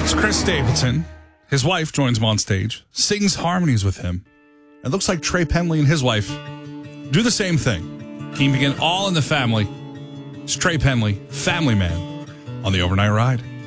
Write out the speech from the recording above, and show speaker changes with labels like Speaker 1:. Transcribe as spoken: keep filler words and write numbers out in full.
Speaker 1: It's Chris Stapleton. His wife joins him on stage, sings harmonies with him. It looks like Trey Penley and his wife do the same thing, keeping it all in the family. It's Trey Penley, Family Man, on the Overnight Ride.